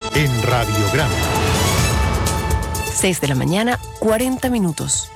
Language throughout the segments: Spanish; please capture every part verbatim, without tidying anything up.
en Radiograma. seis de la mañana, cuarenta minutos.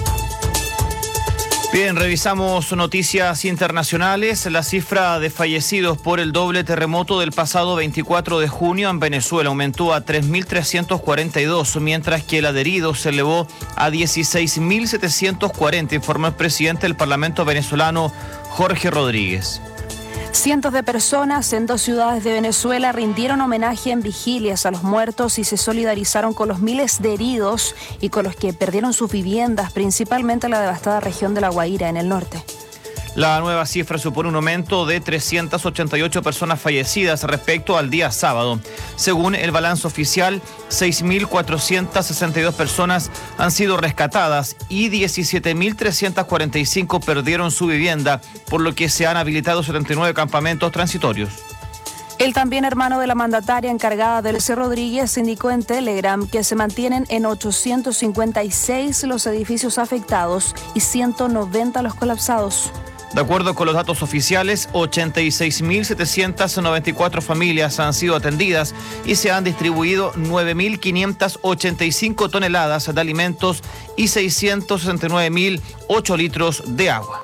Bien, revisamos noticias internacionales. La cifra de fallecidos por el doble terremoto del pasado veinticuatro de junio en Venezuela aumentó a tres mil trescientos cuarenta y dos, mientras que la de heridos se elevó a dieciséis mil setecientos cuarenta, informó el presidente del Parlamento venezolano, Jorge Rodríguez. Cientos de personas en dos ciudades de Venezuela rindieron homenaje en vigilias a los muertos y se solidarizaron con los miles de heridos y con los que perdieron sus viviendas, principalmente en la devastada región de La Guaira, en el norte. La nueva cifra supone un aumento de trescientas ochenta y ocho personas fallecidas respecto al día sábado. Según el balance oficial, seis mil cuatrocientas sesenta y dos personas han sido rescatadas y diecisiete mil trescientos cuarenta y cinco perdieron su vivienda, por lo que se han habilitado setenta y nueve campamentos transitorios. El también hermano de la mandataria encargada del C. Rodríguez indicó en Telegram que se mantienen en ochocientos cincuenta y seis los edificios afectados y ciento noventa los colapsados. De acuerdo con los datos oficiales, ochenta y seis mil setecientas noventa y cuatro familias han sido atendidas y se han distribuido nueve mil quinientas ochenta y cinco toneladas de alimentos y seiscientos sesenta y nueve mil ocho litros de agua.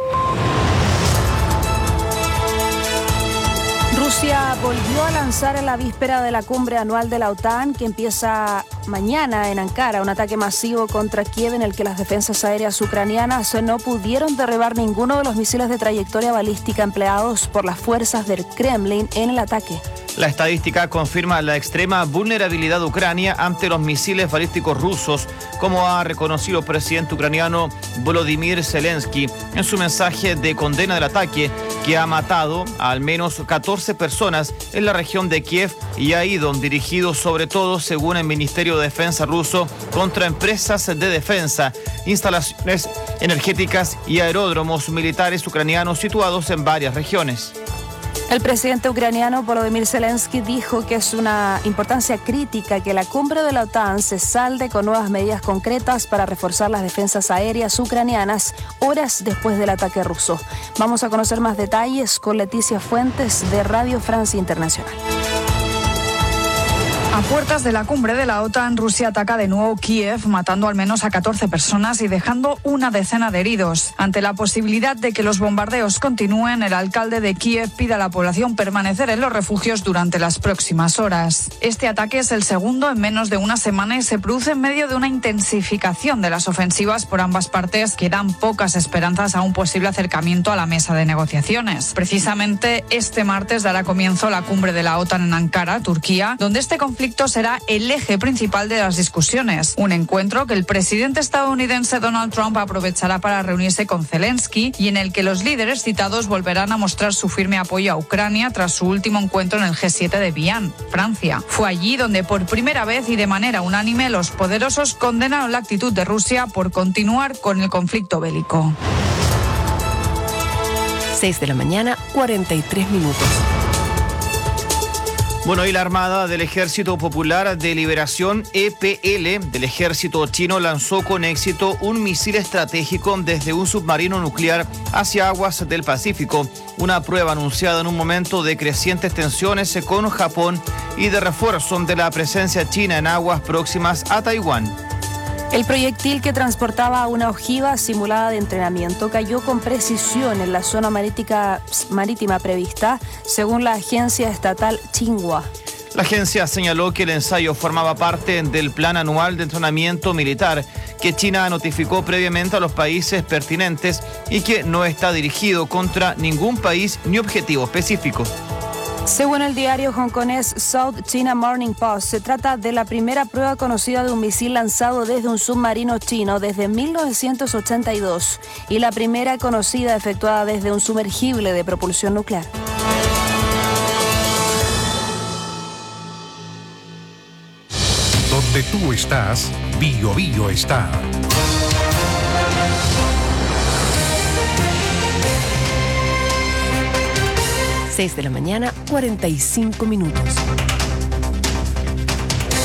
Rusia volvió a lanzar en la víspera de la cumbre anual de la OTAN, que empieza mañana en Ankara, un ataque masivo contra Kiev en el que las defensas aéreas ucranianas no pudieron derribar ninguno de los misiles de trayectoria balística empleados por las fuerzas del Kremlin en el ataque. La estadística confirma la extrema vulnerabilidad de Ucrania ante los misiles balísticos rusos, como ha reconocido el presidente ucraniano Volodymyr Zelensky en su mensaje de condena del ataque, que ha matado a al menos catorce personas en la región de Kiev y ha ido dirigido sobre todo, según el Ministerio de Defensa ruso, contra empresas de defensa, instalaciones energéticas y aeródromos militares ucranianos situados en varias regiones. El presidente ucraniano Volodymyr Zelensky dijo que es una importancia crítica que la cumbre de la OTAN se salde con nuevas medidas concretas para reforzar las defensas aéreas ucranianas horas después del ataque ruso. Vamos a conocer más detalles con Leticia Fuentes de Radio Francia Internacional. A puertas de la cumbre de la OTAN, Rusia ataca de nuevo Kiev, matando al menos a catorce personas y dejando una decena de heridos. Ante la posibilidad de que los bombardeos continúen, el alcalde de Kiev pide a la población permanecer en los refugios durante las próximas horas. Este ataque es el segundo en menos de una semana y se produce en medio de una intensificación de las ofensivas por ambas partes que dan pocas esperanzas a un posible acercamiento a la mesa de negociaciones. Precisamente este martes dará comienzo la cumbre de la OTAN en Ankara, Turquía, donde este conflicto será el eje principal de las discusiones. Un encuentro que el presidente estadounidense Donald Trump aprovechará para reunirse con Zelensky y en el que los líderes citados volverán a mostrar su firme apoyo a Ucrania tras su último encuentro en el G siete de Vienne, Francia. Fue allí donde por primera vez y de manera unánime los poderosos condenaron la actitud de Rusia por continuar con el conflicto bélico. seis de la mañana, cuarenta y tres minutos. Bueno, y la Armada del Ejército Popular de Liberación, E P L, del ejército chino, lanzó con éxito un misil estratégico desde un submarino nuclear hacia aguas del Pacífico, una prueba anunciada en un momento de crecientes tensiones con Japón y de refuerzo de la presencia china en aguas próximas a Taiwán. El proyectil, que transportaba una ojiva simulada de entrenamiento, cayó con precisión en la zona marítica, marítima prevista, según la agencia estatal Xinhua. La agencia señaló que el ensayo formaba parte del plan anual de entrenamiento militar que China notificó previamente a los países pertinentes y que no está dirigido contra ningún país ni objetivo específico. Según el diario hongkonés South China Morning Post, se trata de la primera prueba conocida de un misil lanzado desde un submarino chino desde mil novecientos ochenta y dos y la primera conocida efectuada desde un sumergible de propulsión nuclear. Donde tú estás, Bio Bio está. seis de la mañana, cuarenta y cinco minutos.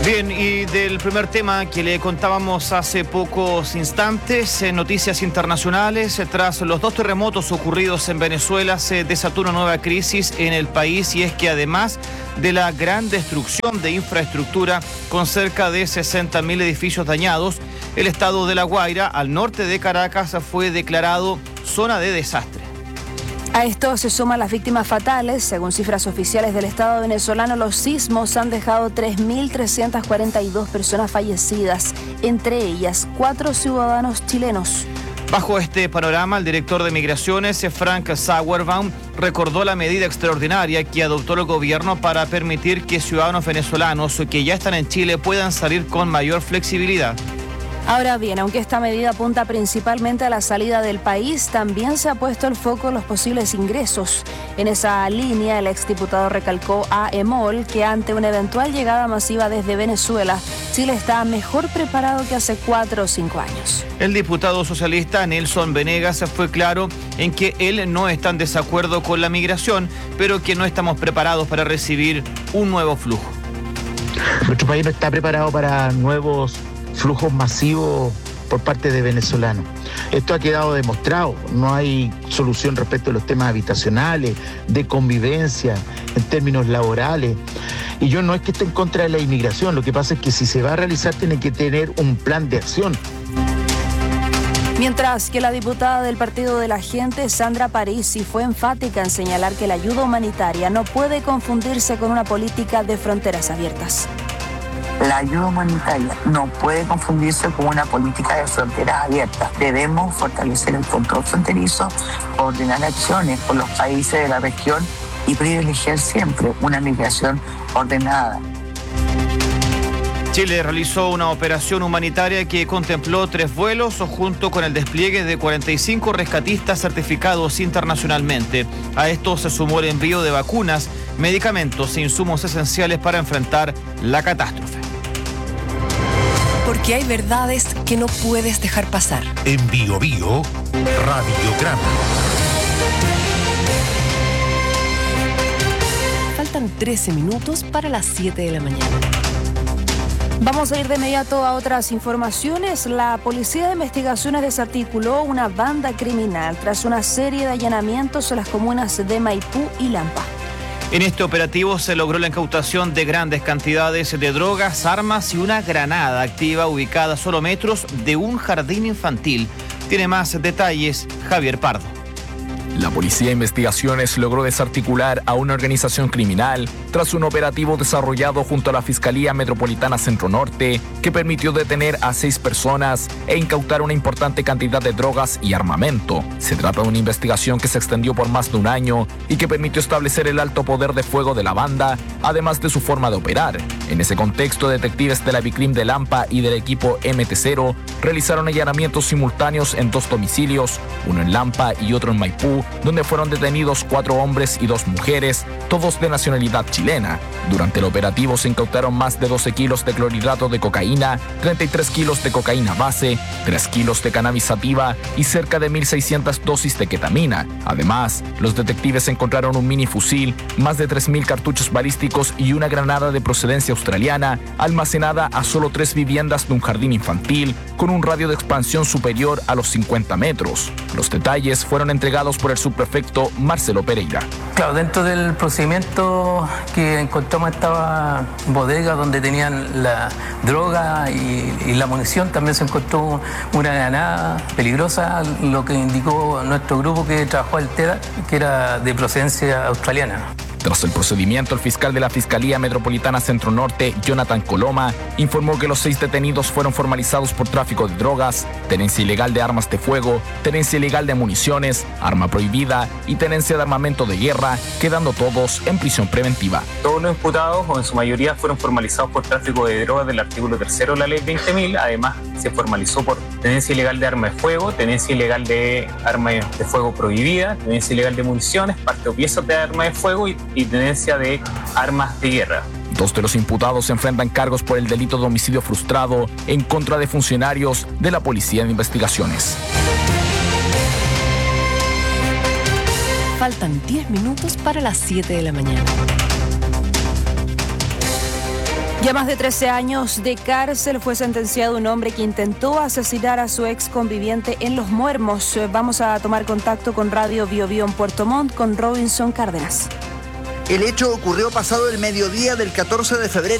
Bien, y del primer tema que le contábamos hace pocos instantes, en noticias internacionales, tras los dos terremotos ocurridos en Venezuela, se desató una nueva crisis en el país, y es que además de la gran destrucción de infraestructura con cerca de sesenta mil edificios dañados, el estado de La Guaira, al norte de Caracas, fue declarado zona de desastre. A esto se suman las víctimas fatales. Según cifras oficiales del Estado venezolano, los sismos han dejado tres mil trescientas cuarenta y dos personas fallecidas, entre ellas cuatro ciudadanos chilenos. Bajo este panorama, el director de Migraciones, Frank Sauerbaum, recordó la medida extraordinaria que adoptó el gobierno para permitir que ciudadanos venezolanos que ya están en Chile puedan salir con mayor flexibilidad. Ahora bien, aunque esta medida apunta principalmente a la salida del país, también se ha puesto el foco en los posibles ingresos. En esa línea, el exdiputado recalcó a EMOL que ante una eventual llegada masiva desde Venezuela, Chile está mejor preparado que hace cuatro o cinco años. El diputado socialista Nelson Venegas fue claro en que él no está en desacuerdo con la migración, pero que no estamos preparados para recibir un nuevo flujo. Nuestro país no está preparado para nuevos flujos masivos por parte de venezolanos. Esto ha quedado demostrado. No hay solución respecto a los temas habitacionales, de convivencia, en términos laborales. Y yo no es que esté en contra de la inmigración, lo que pasa es que si se va a realizar tiene que tener un plan de acción. Mientras que la diputada del Partido de la Gente, Sandra Parisi, fue enfática en señalar que la ayuda humanitaria no puede confundirse con una política de fronteras abiertas. La ayuda humanitaria no puede confundirse con una política de fronteras abiertas. Debemos fortalecer el control fronterizo, coordinar acciones con los países de la región y privilegiar siempre una migración ordenada. Chile realizó una operación humanitaria que contempló tres vuelos junto con el despliegue de cuarenta y cinco rescatistas certificados internacionalmente. A esto se sumó el envío de vacunas, medicamentos e insumos esenciales para enfrentar la catástrofe. Porque hay verdades que no puedes dejar pasar. En Bio Bio, Radiograma. Faltan trece minutos para las siete de la mañana. Vamos a ir de inmediato a otras informaciones. La Policía de Investigaciones desarticuló una banda criminal tras una serie de allanamientos en las comunas de Maipú y Lampa. En este operativo se logró la incautación de grandes cantidades de drogas, armas y una granada activa ubicada a solo metros de un jardín infantil. Tiene más detalles Javier Pardo. La Policía de Investigaciones logró desarticular a una organización criminal tras un operativo desarrollado junto a la Fiscalía Metropolitana Centro Norte que permitió detener a seis personas e incautar una importante cantidad de drogas y armamento. Se trata de una investigación que se extendió por más de un año y que permitió establecer el alto poder de fuego de la banda, además de su forma de operar. En ese contexto, detectives de la Bicrim de Lampa y del equipo M T cero realizaron allanamientos simultáneos en dos domicilios, uno en Lampa y otro en Maipú, donde fueron detenidos cuatro hombres y dos mujeres, todos de nacionalidad chilena. Durante el operativo se incautaron más de doce kilos de clorhidrato de cocaína, treinta y tres kilos de cocaína base, tres kilos de cannabis sativa y cerca de mil seiscientas dosis de ketamina. Además, los detectives encontraron un mini fusil, más de tres mil cartuchos balísticos y una granada de procedencia australiana almacenada a solo tres viviendas de un jardín infantil con un radio de expansión superior a los cincuenta metros. Los detalles fueron entregados por el subprefecto Marcelo Pereira. Claro, dentro del procedimiento que encontramos esta bodega donde tenían la droga y, y la munición, también se encontró una granada peligrosa, lo que indicó nuestro grupo que trabajó al TEDA, que era de procedencia australiana. Tras el procedimiento, el fiscal de la Fiscalía Metropolitana Centro Norte, Jonathan Coloma, informó que los seis detenidos fueron formalizados por tráfico de drogas, tenencia ilegal de armas de fuego, tenencia ilegal de municiones, arma prohibida y tenencia de armamento de guerra, quedando todos en prisión preventiva. Todos los imputados, o en su mayoría, fueron formalizados por tráfico de drogas del artículo tercero de la ley veinte mil. Además, se formalizó por tenencia ilegal de arma de fuego, tenencia ilegal de arma de fuego prohibida, tenencia ilegal de municiones, parte o piezas de arma de fuego y y tenencia de armas de guerra. Dos de los imputados se enfrentan cargos por el delito de homicidio frustrado en contra de funcionarios de la Policía de Investigaciones. Faltan diez minutos para las siete de la mañana. Ya más de trece años de cárcel fue sentenciado un hombre que intentó asesinar a su ex conviviente en Los Muermos. Vamos a tomar contacto con Radio Bio Bio en Puerto Montt con Robinson Cárdenas. El hecho ocurrió pasado el mediodía del catorce de febrero.